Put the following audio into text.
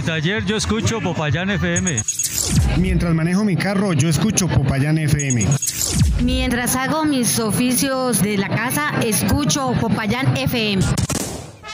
taller yo escucho Popayán FM. Mientras manejo mi carro yo escucho Popayán FM. Mientras hago mis oficios de la casa escucho Popayán FM.